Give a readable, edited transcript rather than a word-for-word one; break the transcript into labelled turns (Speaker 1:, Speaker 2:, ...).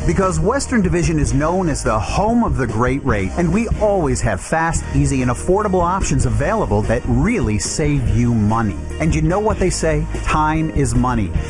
Speaker 1: Because Western Division is known as the home of the great rate, and we always have fast, easy, and affordable options available that really save you money. And you know what they say? Time is money.